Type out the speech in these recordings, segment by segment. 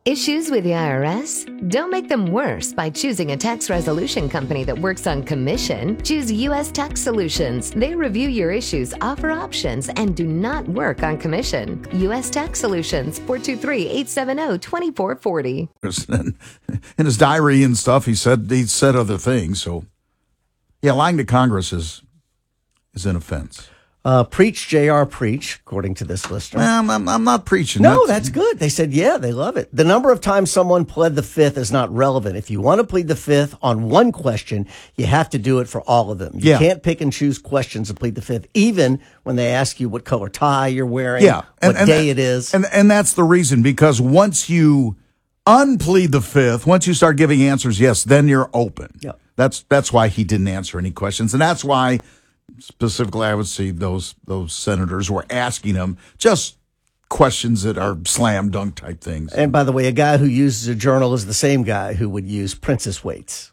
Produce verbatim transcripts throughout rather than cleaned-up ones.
Issues with the I R S? Don't make them worse by choosing a tax resolution company that works on commission. Choose U S Tax Solutions. They review your issues, offer options, and do not work on commission. U S Tax Solutions, four two three, eight seven zero, two four four zero. In his diary and stuff, he said he said other things. So, yeah, lying to Congress is is an offense. Uh, preach, J R, preach, according to this listener. I'm, I'm, I'm not preaching. No, that's, that's good. They said, yeah, they love it. The number of times someone pled the fifth is not relevant. If you want to plead the fifth on one question, you have to do it for all of them. You yeah. can't pick and choose questions to plead the fifth, even when they ask you what color tie you're wearing, yeah. and, what and day that, it is. And, and that's the reason, because once you unplead the fifth, once you start giving answers, yes, then you're open. Yeah. That's, that's why he didn't answer any questions. And that's why specifically, I would see those those senators were asking him just questions that are slam dunk type things. And by the way, a guy who uses a journal is the same guy who would use princess weights.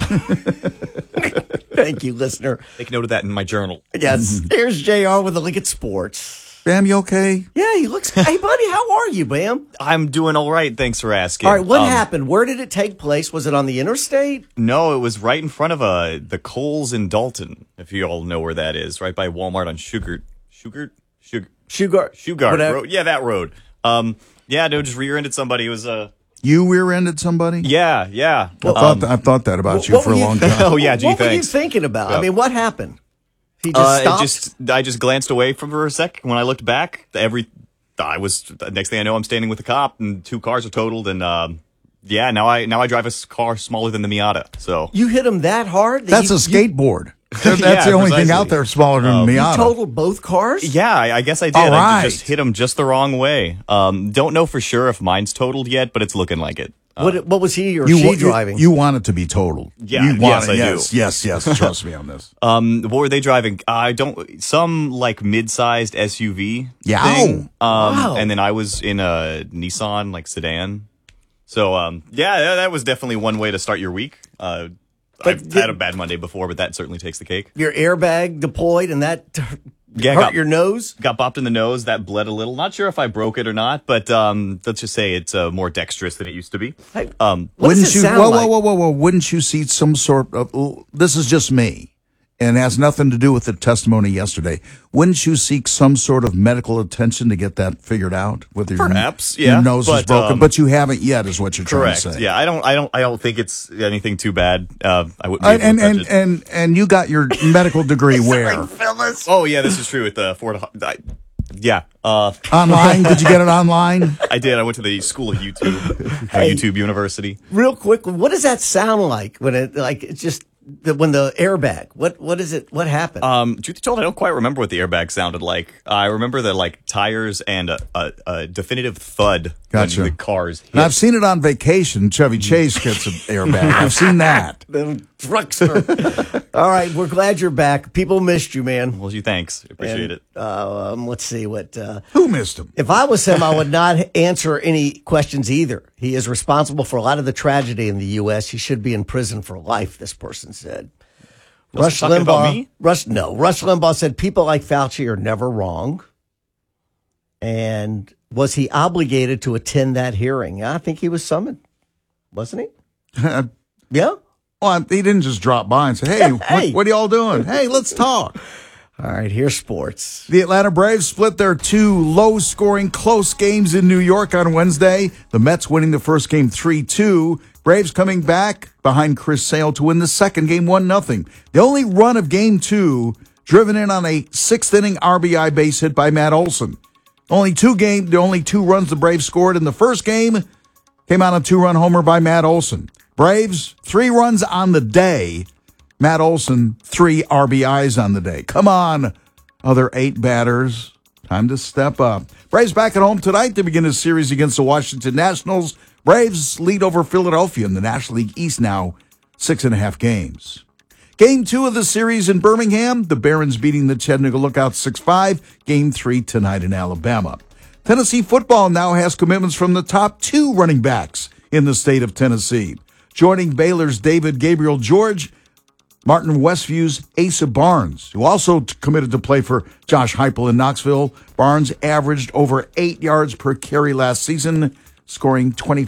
Thank you, listener. Take note of that in my journal. Yes. Here's J R with a look at sports. Bam, you okay? Yeah, he looks. Hey, buddy, how are you, Bam? I'm doing all right. Thanks for asking. All right, what um, happened? Where did it take place? Was it on the interstate? No, it was right in front of uh, the Kohl's in Dalton, if you all know where that is, right by Walmart on Sugar, Sugar, Sugar, Sugar, Sugar whatever. Road. Yeah, that road. Um, yeah, no, just rear-ended somebody. It was uh, You rear-ended somebody? yeah, yeah. I, Um, thought, I thought that about what- you what for a were you- long time. oh yeah, gee, What were you thanks. thinking about? I Yeah. mean, what happened? He just Uh, stopped? it just, I just glanced away from for a sec. When I looked back, every, I was, the next thing I know, I'm standing with a cop, and two cars are totaled, and um, yeah, now I now I drive a s- car smaller than the Miata. So You hit him that hard? that That's you, a skateboard. That's Yeah, the only thing precisely. out there smaller than You, you Miata. totaled both cars? yeah, I, I guess I did. All I right. just hit him just the wrong way. Um, don't know for sure if mine's totaled yet, but it's looking like it. What, what was he or you, she wa- you- driving? You, want it to be totaled. Yeah, you want yes, it, I do. yes, Yes, yes, Trust me on this. Um, what were they driving? I don't. Some like mid-sized S U V. Yeah. Thing. Um, Wow. And then I was in a Nissan like sedan. So um, yeah, that, that was definitely one way to start your week. Uh, I've did- had a bad Monday before, but that certainly takes the cake. Your airbag deployed and that t- Yeah, hurt got- your nose? Got bopped in the nose. That bled a little. Not sure if I broke it or not, but um, let's just say it's uh, more dexterous than it used to be. Hey, Um, what Wouldn't does it you? sound Whoa, like? whoa, whoa, whoa, whoa! Wouldn't you see some sort of? This is just me, and has nothing to do with the testimony yesterday. Wouldn't you seek some sort of medical attention to get that figured out? Whether your, Perhaps, your yeah, nose is but, broken, um, but you haven't yet, is what you're correct. trying to say. Yeah, I don't. I don't. I don't think it's anything too bad. Uh, I wouldn't. Be Uh, able and to touch and, it. and and you got your medical degree where? Oh yeah, this is true with the Ford. I, yeah, uh, Online? Did you get it online? I did. I went to the School of YouTube, uh, Hey. YouTube University. Real quick, what does that sound like when it like it's just the, when the airbag? What what is it? What happened? Um, truth be told, I don't quite remember what the airbag sounded like. I remember the like tires and a, a, a definitive thud Gotcha. when the cars hit. And I've seen it on vacation. Chevy Chase gets an airbag. I've seen that. the truckster. All right, we're glad you're back. People missed you, man. Well, you thanks. Appreciate And, it. uh, Um, let's see what. Uh, Who missed him? if I was him, I would not answer any questions either. He is responsible for a lot of the tragedy in the U S. He should be in prison for life. This person said. Rush talking Limbaugh. about me? Rush no. Rush Limbaugh said people like Fauci are never wrong. And was he obligated to attend that hearing? I think he was summoned, wasn't he? Yeah. Well, he didn't just drop by and say, hey, Hey. What, what are y'all doing? Hey, let's talk. All right, here's sports. The Atlanta Braves split their two low-scoring, close games in New York on Wednesday. The Mets winning the first game three two. Braves coming back behind Chris Sale to win the second game one nothing. The only run of game two driven in on a sixth-inning R B I base hit by Matt Olson. Only two game, the only two runs the Braves scored in the first game came out a two-run homer by Matt Olson. Braves, three runs on the day. Matt Olson, three R B Is on the day. Come on, other eight batters. Time to step up. Braves back at home tonight to begin a series against the Washington Nationals. Braves lead over Philadelphia in the National League East now, six and a half games. Game two of the series in Birmingham, the Barons beating the Chattanooga Lookouts six five. Game three tonight in Alabama. Tennessee football now has commitments from the top two running backs in the state of Tennessee. Joining Baylor's David Gabriel George, Martin Westview's Asa Barnes, who also t- committed to play for Josh Heupel in Knoxville. Barnes averaged over eight yards per carry last season, scoring twenty